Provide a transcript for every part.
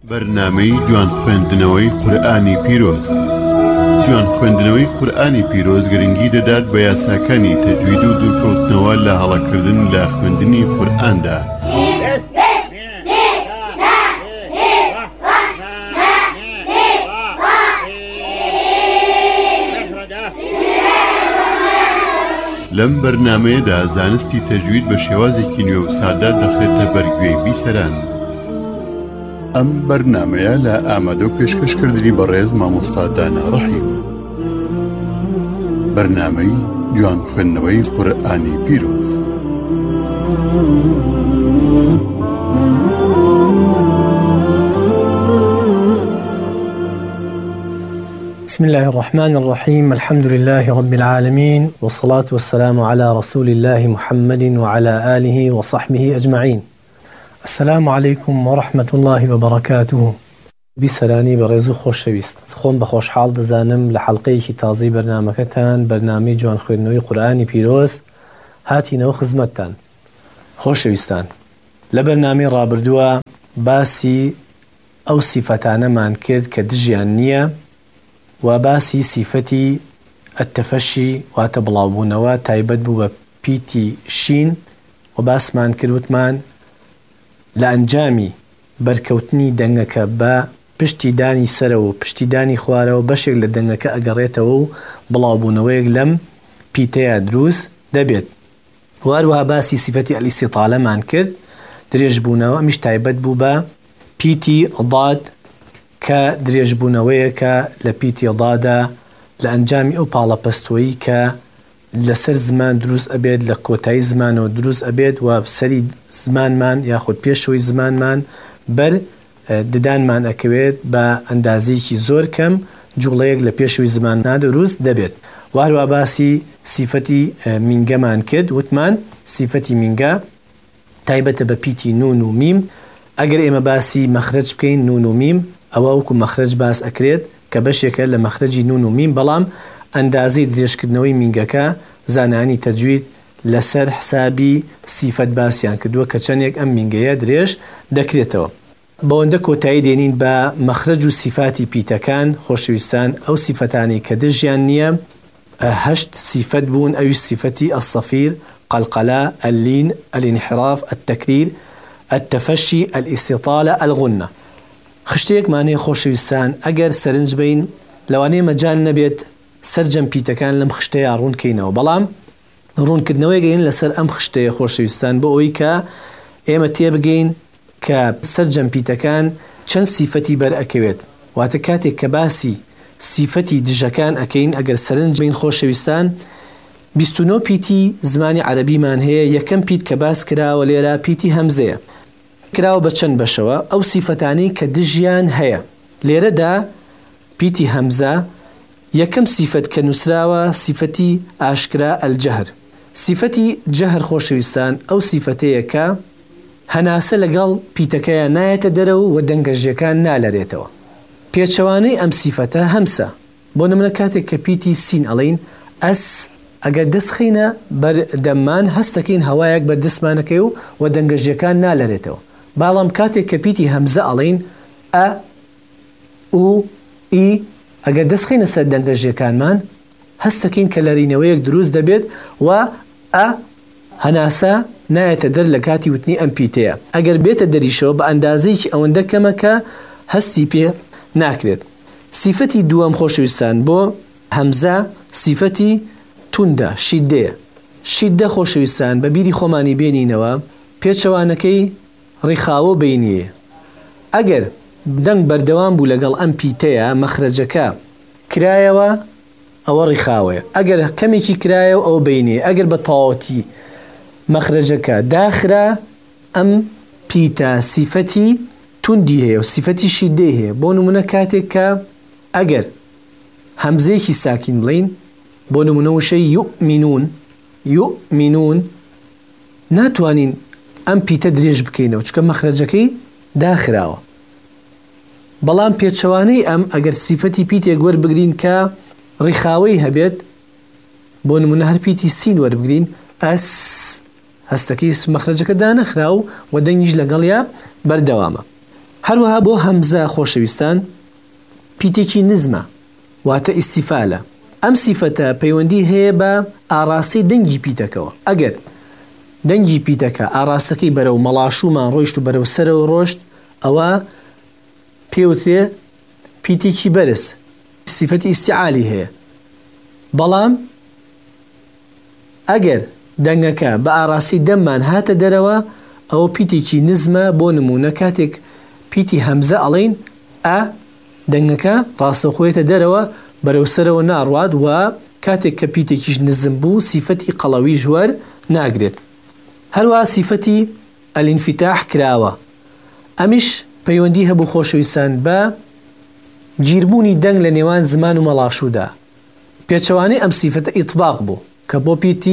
بەرنامەی جوان خوێندنەوەی قورئانی پیرۆز. جوان خوێندنەوەی قورئانی پیرۆز گرنگی دەدات بە یاساکانی تەجوید و دوورکەوتنەوە لە هەڵەکردن لە خوێندنی قورئاندا. لەم بەرنامەیەدا زانستی تەجوید بە شێوازێکی نوێ و سادە دەخرێتە بەرگوێی بیسەران. ئەم بەرنامەیە لە ئامادە و پێشکەشکردنی بەڕێز مامۆستا دانا ڕەحیم. بەرنامەی جوان خوێندنەوەی قورئانی پیرۆز. بسم الله الرحمن الرحيم. الحمد لله رب العالمين، والصلاة والسلام على رسول الله محمد وعلى آله وصحبه أجمعين. السلام عليكم ورحمة الله وبركاته. بسراني بريزو خوش شويست خون بخوش حال دزانم لحلقه تازي برنامجتان برنامج جوان خوێندنەوەی قورئانی پیرۆز هاتینەوە خزمەتتان. خوش شويستان لبرنامج رابردووە باسی ئەو سیفەتانەمان کرد کە دژیان نییە و باسی سیفەتی التەفەشی واتە بڵاوبوونەوە تایبەت بوو بە پیتی شین و باسمان کردوتمان لە ئەنجامی بەرکەوتنی دەنگەکە بە پشتی دانی سەرەوە و پشتی دانی خوارەوە بەشێک لە دەنگەکە ئەگەڕێتەوە و بڵاوبوونەوەیەک لەم پیتەیە دروست دەبێت. هەروەها باسی سیفەتی ئەلیستیطالەمان کرد، درێژبوونەوە ئەمیش تایبەت بوو بە پیتی ضاد کە درێژبوونەوەیەکە لە پیتی ضادا لە ئەنجامی ئەو پاڵەپەستۆیی کە لەسەر زمان دروست ئەبێت، لە کۆتایی زمانەوە دروست ئەبێت و سەری زمانمان یاخود پێشەوەی زمانمان بەر ددانمان ئەکەوێت بە ئەندازەیەکی زۆر کەم جوڵەیەک لە پێشەوەی زماننا دروست دەبێت. هەروەها باسی سیفەتی مینگەمان کرد، وتمان سیفەتی مینگە تایبەتە بە پیتی نون و میم. ئەگەر ئێمە باسی مەخرج بکەین نون و میم ئەوە وەکو مەخرج باس ئەکرێت کە بەشێکە لە مەخرجی نون و میم، بەڵام ئەندازەی درێژکردنەوەی مینگەکە زانانی تەجوید لەسەر حسابی سیفەت باسییان کردووە کە چەندێک ئەم مینگەیە درێژ دەکرێتەوە. بەوەندە کۆتایی دێنین بە مەخرج و سیفاتی پیتەکان. خۆشەویستان ئەو سیفەتانی کە دژیان نییە 8 سیفەت بوون، ئەوی سیفەتی الصەفیر، قەلقەلە، اللین، الانحراف، التەکریر، التەفەشی، الاستیطالە، الغنە. خشتەیەکمانەیە خۆشەویستان ئەگەر سەرنج بین لەوانەیە مەجال نەبێت سەرجەم پیتەکان لەم خشتەیە ڕوونکەینەوە، بەڵام ڕوونکردنەوەی گەین لەسەر ئەم خشتەیە خۆشەویستان بۆ ئەوەی کە ئێمە تێبگەین کە سەرجەم پیتەکان چەند سیفەتی بەرئەکەوێت. واتە کاتێک کە باسی سیفەتی دژەکان ئەکەین ئەگەر سەرنج بین خۆشەویستان 29 پیتی زمانی عەرەبیمان هەیە. یەکەم پیت کە باس کراوە لێرە پیتی هەمزەیە، کراوە بە چەند بەشەوە ئەو سیفەتانی کە دژیان هەیە. لێرەدا پیتی هەمزە یەکەم سیفەت کە نووسراوە سیفەتی ئاشکرا الجەهر. سیفەتی جەهر خۆشەویستان ئەو سیفەتەیە کە هەناسە لەگەڵ پیتەکەیە نایەتە دەرەوە و دەنگەژیەکان نالەرێتەوە. پێچەوانەی ئەم سیفەتە هەمسە. بۆ نمونە کاتێک کە پیتی سین ئەڵین ئەس، ئەگەر دەستخینە بەردەممان هەستەکەین هەوایەک بەردەستمانەکەی و دەنگەژیەکان نالەرێتەوە. باڵام کاتێک کە پیتی هەمزە ئەڵین ئە و ئی، ئەگەر دەستخینە سەر دەنگەژیەکانمان هەستەکەین کە لەرینەوەیەک دروست دەبێت و ئە هەناسە نایەتە دەر لە کاتی وتنی ئەم پیتەیە. ئەگەر بێتە دەریشەوە بە ئەندازەیەکی ئەوەندە کەمە کە هەستی پێ ناکرێت. سیفەتی دووەم خۆشەویستان بۆ هەمزە سیفەتی توندە، شیددەیە. شیددە خۆشەویستان بە بیری خۆمانی بێنینەوە پێچەوانەکەی ڕیخاوە بینیە. ئەگەر دەنگ بەردەوام بوو لەگەڵ ئەم پیتەیە مەخرەجەکە کرایەوە ئەوە ڕیخاوەیە، ئەگەر کەمێکی کرایەوە ئەو بینێ. ئەگەر بە تەواوەتی مەخرەجەکە داخرا ئەم پیتە سیفەتی توندی هەیە و سیفەتی شیددەی هەیە. بۆ نمونە کاتێک کە ئەگەر هەمزەیەکی ساکین بڵین، بۆ نمونە وشەی یؤمنون، یؤمنون، ناتوانین ئەم پیتە درێژ بکەینەوە چکە مەخرەجەکەی داخراوە. بەڵام پێچەوانەی ئەم ئەگەر سیفەتی پیتێک وەربگرین کە ڕیخاوەی هەبێت، بۆ نمونە هەر پیتی سین وەربگرین ئەس، هەستەکەی مەخرەجەکە دانەخرا و دەنگیش لەگەڵیا بەردەوامە. هەروەها بۆ هەمزە خۆشەویستان پیتێکی نزمە واتە ئیستیفالە. ئەم سیفەتە پەیوەندی هەیە بە ئاراستەی دەنگی پیتەکەەوە. ئەگەر دەنگی پیتەکە ئاراستەکەی بەرەو مەڵاشومان ڕۆیشت و بەرەو سەرەوە ڕۆشت ئەوە پێوترێ پیتێکی بەرز، سیفەتی ئیستیعالی هەیە. بەڵام ئەگەر دەنگەکە بە ئاراستی دەممان هاتە دەرەوە ئەوە پیتێکی نزمە. بۆ نمونە کاتێک پیتی هەمزە ئەڵێن ئە دەنگەکە ڕاستەخۆیەتە دەرەوە بەرەو سەرەوە ناڕوات و کاتێک کە پیتێکیش نزم بوو سیفەتی قەڵەوی ژوەر ناگرێت. هەروە سیفەتی ئەلینفتاح کراوە. ئەمیش پەیوەندی هەبوو خۆشەویستان بە گیربوونی دەنگ لە نێوان زمان و مەڵاشوودا. پێچەوانەی ئەم سیفەتە ئیطباق بوو کە بۆ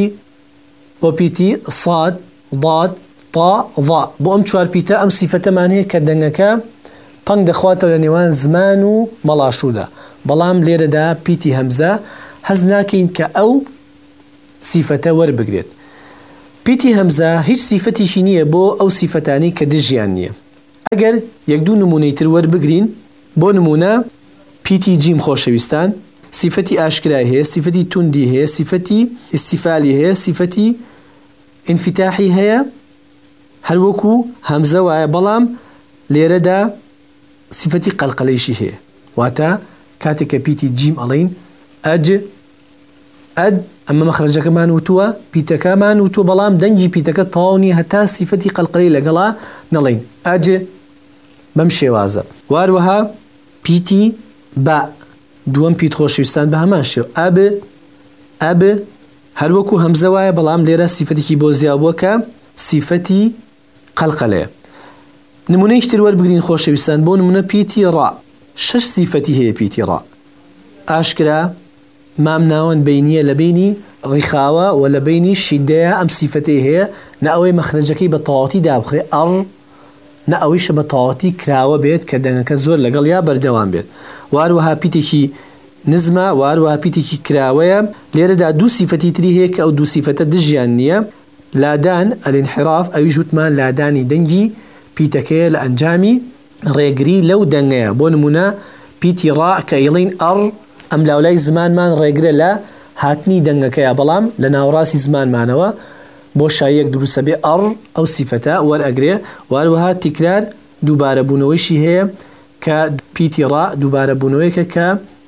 پیتی صاد ضاد طا ظا بۆ ئەم چوار پیتە ئەم سیفەتەمان هەیە کە دەنگەکە پەنگ دەخواتەوە لە نێوان زمان و مەڵاشوودا. بەڵام لێرەدا پیتی هەمزە هەز ناکەین کە ئەو سیفەتە وەربگرێت. پیتی هەمزە هیچ سیفەتیشی نییە بۆ ئەو سیفەتانی کە دژیان نییە. ئەگەر یەک دوو نمونەی تر وەربگرین، بۆ نمونە پیتی جیم خۆشەویستان سیفەتی ئاشکرای هەیە، سیفەتی توندی هەیە، سیفەتی ئیستیفالی هەیە، سیفەتی ئینفتاحی هەیە، هەروەکو هەمزە وایە. بەڵام لێرەدا سیفەتی قەلقەلەیشی هەیە. واتە کاتێک کە پیتی جیم ئەڵێن ئەج ئەد ئەمە مەخرەجەکەمان وتووە، پیتەکەمان وتووە، بەڵام دەنگی پیتەکە تەواو نیە هەتا سیفەتی قەلقەلەی لەگەڵا نەڵێن ئەج بەم شێوازە. واروەها پیتی با دووەم پیت خۆشەویستان بە هەمان شێوە ئەب هەروەکو هەمزە وایە، بەڵام لێرە سیفەتێکی بۆ زیابووە کە سیفەتی قەلقەلەیە. نمونەیەکی تر وەربگرین خۆشەویستان، بۆ نمونە پیتی ڕا. 6 سیفەتی هەیە پیتی ڕا. ئاشکرا مام ناوەند بینیە لە بینی ڕیخاوە و لە بینی شیدەیە ئەم سیفەتەی هەیە، نە ئەوەی مەخرەجەکەی بە تەواوەتی دابخرێ ئەڕ، نە ئەوەیشە بە تەواوەتی کراوە بێت کە دەنگەکە زۆر لەگەڵ یا بەردەوام بێت. واروەها پیتێکی نزمە، واروەها پیتێکی کراوەیە. لێرەدا دوو سیفەتی تری هەیە کە ئەو دوو سیفەتە دژیان نییە. لادان ئەلینحراف ئەویش وتمان لادانی دەنگی پیتەکەیە لە ئەنجامی ڕێگری لەو دەنگەیە. بۆ نمونە پیتی ڕا کە ئەڵێن ئەڕ، ئەم لاولای زمانمان ڕێگرە لە هاتنی دەنگەکەیە، بەڵام لە ناوڕاستی زمانمانەوە بۆ شایەک دروستە بێ ئەڕ ئەو سیفەتە وەرئەگرێ. واروەها تیکرار دووبارە بوونەوەیشی هەیە کە پیتی ڕا دووبارە بوونەوەیەکە کە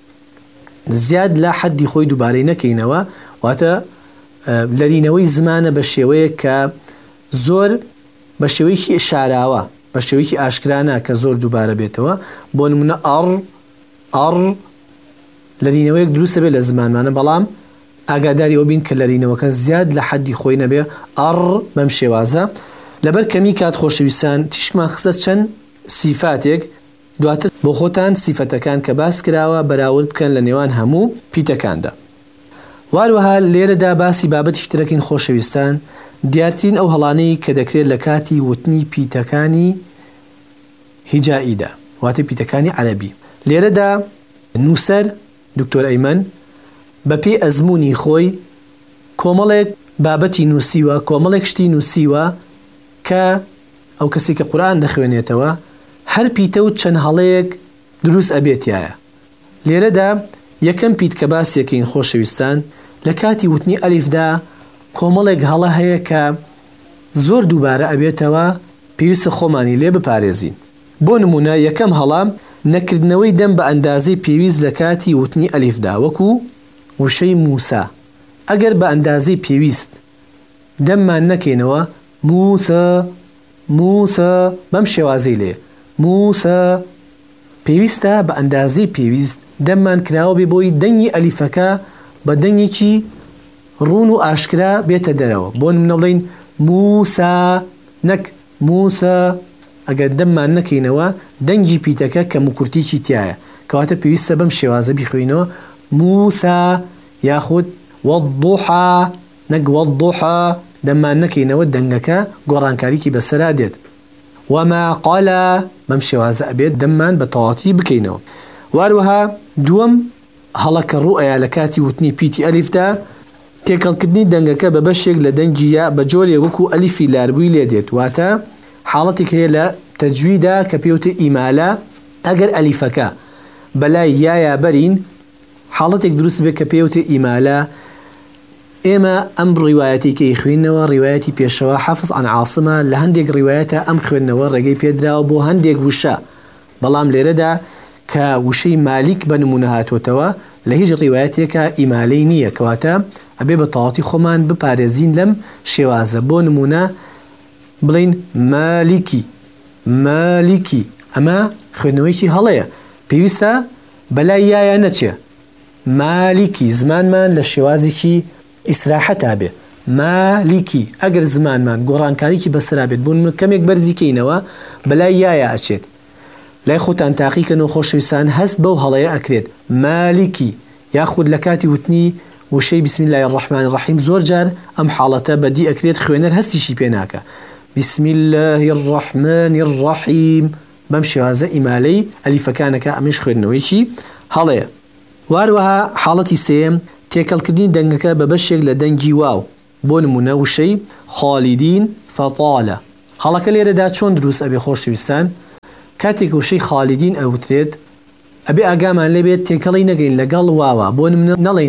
زیاد لە حەدی خۆی دووبارەی نەکەینەوە، واتە لەرینەوەی زمانە بە شێوەیە کە زۆر بە شێوەیەکی ئشاراوە، بە شێوەیەکی ئاشکرانە کە زۆر دووبارە بێتەوە. بۆ نمونە ئەڕ لەرینەوەیەک دروستە بێت لە زمانمانە، بەڵام ئاگاداری ئەو بین کە لەرینەوەکە زیاد لە حەدی خۆی نەبێ ئەڕ بەم شێوازە. لەبەر کەمی کات خۆشەویستان تیشکمان خستە چەند سیفاتێک، دواتر بۆ خۆتان سیفەتەکان کە باس کراوە بەراورد بکەن لە نێوان هەموو پیتەکاندا. واروەها لێرەدا باسی بابەتی ترەکەین خۆشەویستان، دیارترین ئەو هەڵانەی کە دەکرێت لە کاتی وتنی پیتەکانی هیجائیدا، واتە پیتەکانی عەرەبی. لێرەدا نووسەر دکتۆر ئەیمەن بە پێی ئەزموونی خۆی کۆمەڵێک بابەتی نووسیوە، کۆمەڵێک شتی نووسیوە کە ئەو کەسێک کە قورئان دەخوێنێتەوە هەر پیتە و چەند هەڵەیەک دروست ئەبێتیایە. لێرەدا یەکەم پیت کە باسیەکەین خۆشەویستان لە کاتی وتنی ئەلیفدا کۆمەڵێک هەڵە هەیە کە زۆر دووبارە ئەبێتەوە، پێویستە خۆمانی لێ بپارێزین. بۆ نمونە یەکەم هەڵام نەکردنەوەی دەم بە ئەندازەی پێویست لە کاتی وتنی ئەلیفدا، وەکو وشەی موسا. ئەگەر بە ئەندازەی پێویست دەممان نەکەینەوە موسا بەم شێوازەی لێ موسا، پێویستە بە ئەندازەی پێویست دەممان کراوە بێ بۆی دەنگی ئەلیفەکە بە دەنگێکی ڕون و ئاشکرا بێتە دەرەوە. بۆ نمونە بڵێین موسا نەک موسا، ئەگەر دەممان نەکەینەوە دەنگی پیتەکە کە موکورتیکی تایە، کەواتە پێویستە بەم شێوازە بیخوێنەوە موسا، یاخود وەضحا نەک وەضحا، دەممان نەکەینەوە دەنگەکە گۆڕانکاریکی بەسەرا دێت. وما قالا بەم شێوازە ئەبێت دەممان بە تەواوەتی بکەینەوە. واروەها دووەم هەڵەکە ڕوئەیە لە کاتی وتنی پیتی ئەلیفدا تێکەڵکردنی دەنگەکە بە بەشێک لە دەنگی یا بە جۆرێک وەکو ئەلیفی لاربووی لێ دێت، واتە حاڵەتێک هەیە لە تەجویدا کە پێوتە ئیمالە ئەگەر ئەلیفەکە بەلای یایە بەرین حاڵەتێک دروست بێت کە پێوتە ئیمالە ئێمە ئەم ڕیوایەتی کەی خوێنەوە ڕیوایەتی پێشەوە حەفز عن عاصمە لە هەندێک ڕیوایەتە ئەم خوێندنەوە ڕێگەی پێدراوە بۆ هەندێک وشە بەڵام لێرەدا کە وشەی مالیک بە نمونە هاتوۆتەوە لە هیچ ڕیوایەتێکە ئیمالەی نییە کەواتە ئەبێ بە تەواوەتی خۆمان بپارێزین لەم شێوازە بۆ نمونە بڵین مالیکی ئەمە خوێندنەوەیکی هەڵەیە پێویستە بەلای یایە نەچێ مالیکی زمانمان لە شێوازێکی ئیسراحەتا بێ مالیکی ئەگەر زمانمان گۆڕانکاریکی بەسرا بێت بوون کەمێک بەرزیکەینەوە بەلای یایە ئەچێت لای خۆتان تاقیکەنەوە خۆشەویستان هەست بەو هەڵەیە ئەکرێت مالیکی یاخود لە کاتی وتنی وشەی بسم الله الرحمن الرحیم زۆر جار ئەم حاڵەتە بەدی ئەکرێت خوێنەر هەستیشی پێ ناکە بسم الله الرحمن الرحیم بەم شێوازە ئیمالەی ئەلیفەکانەکە ئەمەش خوێندنەوەیکی هەڵەیە واروەها حاڵەتی سێم تێکەڵکردنی دەنگەکە بە بەشێک لە دەنگی واو بۆ نمونە وشەی خالیدین فەطالە هەڵەکە لێرەدا چۆن دروست ئەبێ خۆشەویستان کاتێک وشەی خالیدین ئەوترێت ئەبێ ئاگامان لێبێت تێکەڵی نەگەین لەگەڵ واوە بۆ نمونە نەڵێین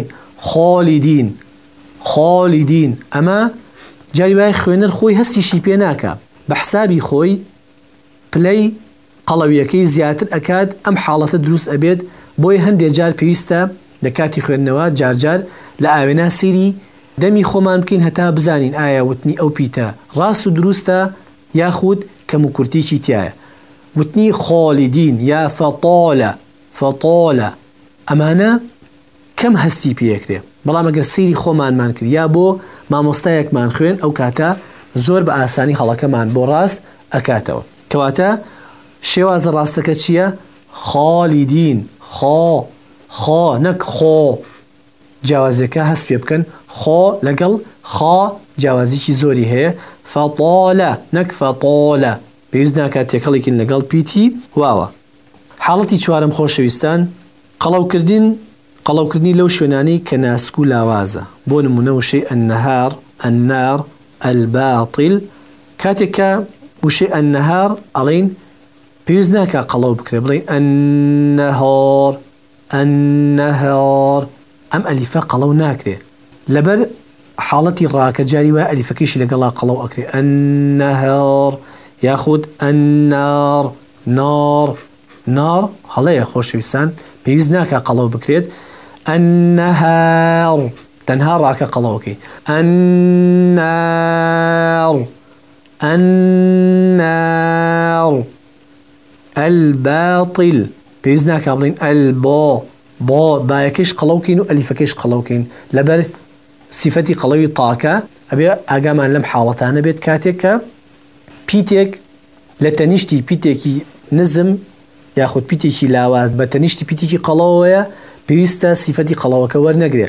خالیدین ئەمە جاری وای خوێنەر خۆی هەستیشی پێ ناکە بە حسابی خۆی پلەی قەڵەویەکەی زیاتر ئەکات ئەم حاڵەتە دروست ئەبێت بۆی هەندێک جار پێویستە لە کاتی خوێندنەوە جارجار لە ئاوێنا سیری دەمی خۆمان بکەین هەتا بزانین ئایا وتنی ئەو پیتە ڕاست و دروستە یاخود کەم و کورتێکی تایە وتنی خالیدین یا فەطالە ئەمانە کەم هەستی پێکرێ بەڵام ئەگەر سیری خۆمانمان کرد یا بۆ مامۆستایەکمان خوێن ئەو کاتە زۆر بە ئاسانی هەڵەکەمان بۆ ڕاست ئەکاتەوە کەواتە شێوازە ڕاستەکە چییە؟ خالیدین خۆ نەک خۆ جیاوازەکە هەست پێ بکەن خۆ لەگەڵ خا جیاوازێکی زۆری هەیە فەطالە نەک فەطالە پێویست ناکات تێکەڵێکین لەگەڵ پیتی واوە حاڵەتی چوارم خۆشەویستان قەڵەوکردنی لەو شوێنانەی کە ناسک و لاوازە بۆ نمونە وشەی النەهار النار الباطل کاتێککە وشەی النەهار ئەڵێن پێویست ناکە قەڵەو بکرێ بڵێن النەهار ئەم ئەلیفە قەڵەو ناکرێ لەبەر حاڵەتی ڕاکە جاری وای ئەلیفەکەیشی لەگەڵا قەڵەو ئەکرێ النەهار یاخود النار نار هەڵەیە خۆشەویستان پێویست ناکە قەڵەو بکرێت النەهار تەنها ڕاکە قەڵەوەکەی النار الباطل پێویست ناکە بڵین البۆ بایەکەش قەڵەوکەین و ئەلیفەکەش قەڵەوکەین لەبەر سیفەتی قەڵەوی تاکە ئەبێ ئاگامان لەم حاڵەتانە بێت کاتێک کە پیتێک لە تەنیشتی پیتێکی نزم یاخود پیتێکی لاواز بە تەنیشتی پیتێکی قەڵەوەیە پێویستە سیفەتی قەڵەوەکە وەرنەگرێ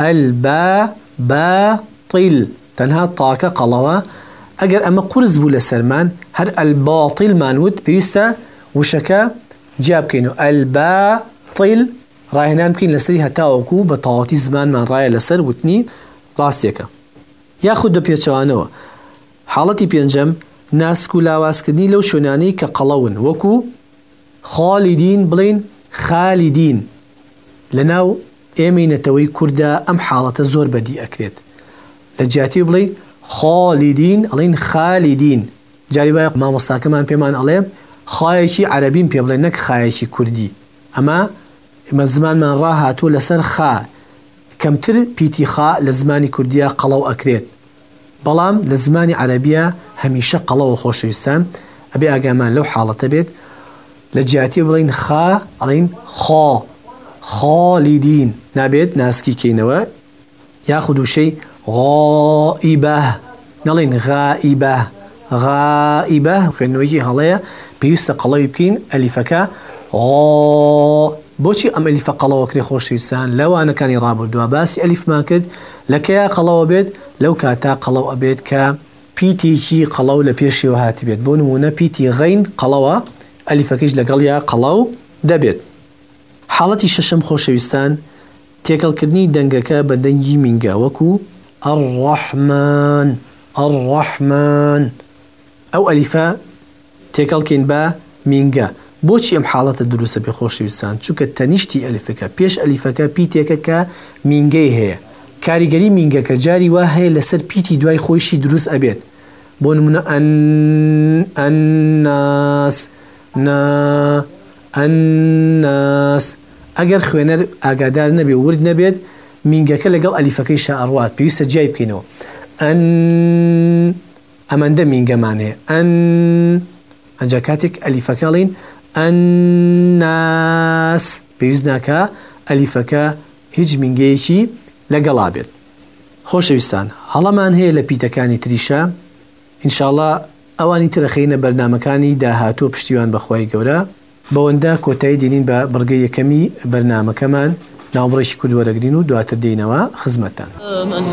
الباطل تەنها تاکە قەڵەوە ئەگەر ئەمە قورس بوو لە سەرمان هەر الباطل مانوت پێویستە وشەکە جیا بکەین و الباطل ڕاهێنان بکەین لەسەری هەتاوەکو بە تەواوەتی زمانمان ڕایە لەسەر وتنی ڕاستیەکە یاخود دە پێچەوانەوە حاڵەتی پێنجەم ناسک و لاوازکردنی لەو شوێنانەی کە قەڵەون وەکو خالیدین بڵین خالیدین لەناو ئێمەینەتەوەی کووردا ئەم حاڵەتە زۆر بەدی ئەکرێت لە جیاتی بڵێ خالیدین ئەڵین خالیدین جاری وایە مامۆستاکەمان پێمان ئەڵێ خایەکی عەرەبیم پێ بڵێ نەک خایەکی کوردی ئەمە زمانمان ڕاهاتوە لەسەر خا کەمتر پیتی خا لە زمانی کوردیە قەڵەو ئەکرێت بەڵام لە زمانی عەرەبیە هەمیشە قەڵەوە خۆشەویستان ئەبێ ئاگامان لەو حاڵەتە بێت لە جیاتی بڵین خا ئەڵین خالیدین نابێت ناسکی کەینەوە یاخود وشەی غائبە نەڵین غائبە خوێندنەوەیکی هەڵەیە پێویستە قەڵەوی بکەین ئەلیفەکە بۆچی ئەم ئەلیفە قەڵەوە کرێ خۆشەویستان لەوانەکانی ڕابردووە باسی ئەلیفمان کرد لە کەیا قەڵەوە بێت لەو کاتا قەڵەو ئەبێت کە پیتێکی قەڵەو لە پێشیەوە هاتی بێت بۆ نمونە پیتی غەین قەڵەوە ئەلیفەکەش لەگەڵ یا قەڵەو دەبێت حاڵەتی شەشەم خۆشەویستان تێکەڵکردنی دەنگەکە بە دەنگی مینگە وەکو الرحمن ئەو ئەلیفە تێکەڵکەین بە مینگە. بۆچی ئەم حاڵەتە دروستە بێخۆشەویستان؟ چونکە تەنیشتی ئەلیفەکە پێش ئەلیفەکە پیتێکە کە مینگەی هەیە. کاریگەری مینگەکە جاری وا هەیە لەسەر پیتی دوای خۆیشی دروست ئەبێت. بۆ نمونە ئەنناس، ئەنناس. ئەگەر خوێنەر ئاگادار نەبێ ورد نەبێت مینگەکە لەگەڵ ئەلیفەکەی شائڕوات پێویستە جیای بکەینەوە. ئەمەندە مینگەمانەیە. ئەنجا کاتێک ئەلیفەکەڵین ئەنناس پێویست ناکە ئەلیفەکە هیچ مینگەیەکی لەگەڵا بێت. خۆشەویستان، هەڵەمان هەیە لە پیتەکانی تریشە. ئینشاءڵڵا ئەوانی ترەخینە بەرنامەکانی داهاتوو پشتیوان بەخوای گەورە. بەوەندە کۆتایی دێنین بە بڕگەی یەکەمی بەرنامەکەمان. ناوبڕێکی کورد وەرەگرین و دواتر دێینەوە خزمەتتان.